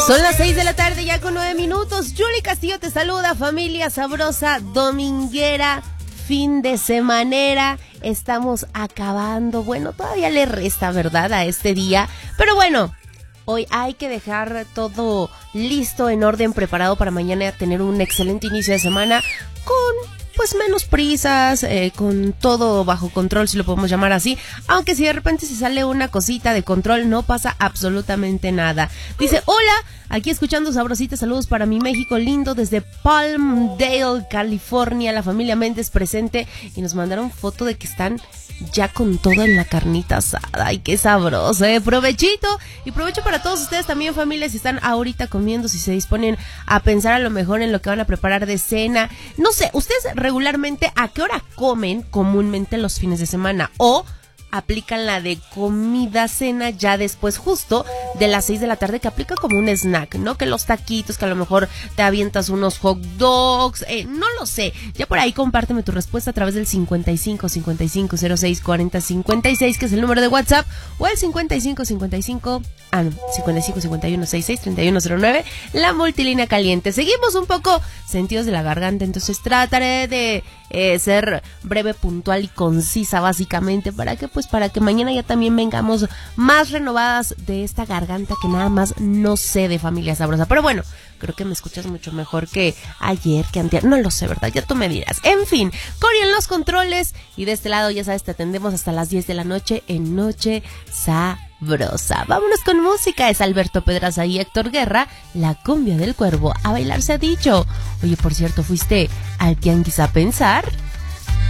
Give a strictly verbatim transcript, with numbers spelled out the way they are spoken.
Son las seis de la tarde ya con nueve minutos. Yuli Castillo te saluda, familia sabrosa, dominguera, fin de semanera. Estamos acabando, bueno, todavía le resta, ¿verdad?, a este día. Pero bueno, hoy hay que dejar todo listo, en orden, preparado para mañana tener un excelente inicio de semana con pues menos prisas, eh, con todo bajo control, si lo podemos llamar así, aunque si de repente se sale una cosita de control, no pasa absolutamente nada. Dice, hola, aquí escuchando Sabrosita, saludos para mi México lindo desde Palmdale, California, la familia Méndez presente, y nos mandaron foto de que están ya con todo en la carnita asada. Ay, qué sabroso, eh, provechito, y provecho para todos ustedes también, familia, si están ahorita comiendo, si se disponen a pensar a lo mejor en lo que van a preparar de cena. No sé, ustedes regularmente, ¿a qué hora comen comúnmente los fines de semana? O aplican la de comida, cena, ya después justo de las seis de la tarde, que aplica como un snack, ¿no? Que los taquitos, que a lo mejor te avientas unos hot dogs, eh, no lo sé. Ya por ahí compárteme tu respuesta a través del cincuenta y cinco cincuenta y cinco cero seis cuarenta cincuenta y seis, que es el número de WhatsApp, o el cincuenta y cinco cincuenta y cinco, ah no, cincuenta y cinco cincuenta y uno sesenta y seis treinta y uno cero nueve, la multilínea caliente. Seguimos un poco sentidos de la garganta, entonces trataré de eh, ser breve, puntual y concisa, básicamente, para que pues para que mañana ya también vengamos más renovadas de esta garganta que nada más no sé, de familia sabrosa. Pero bueno, creo que me escuchas mucho mejor que ayer, que antes, no lo sé, ¿verdad? Ya tú me dirás. En fin, Cori en los controles, y de este lado, ya sabes, te atendemos hasta las diez de la noche en Noche Sabrosa. Vámonos con música, es Alberto Pedraza y Héctor Guerra, La Cumbia del Cuervo. A bailar se ha dicho. Oye, por cierto, ¿fuiste al tianguis a pensar?